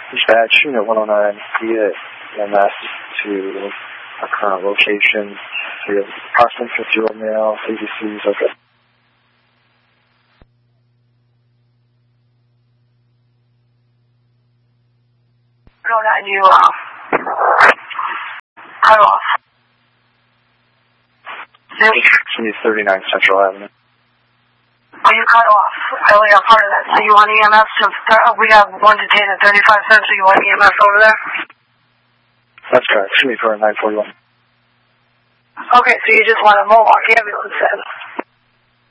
Dispatch, Unit 109, via EMS to our current location. We have approximately 50-year-old male, ABCs, okay. No, not you, cut off. 39 Central Avenue. Oh, you cut off. I only got part of that. So you want EMS to, we have one detained at 35 cents, so you want EMS over there? That's correct. For 941. Okay, so you just want a Mohawk ambulance then?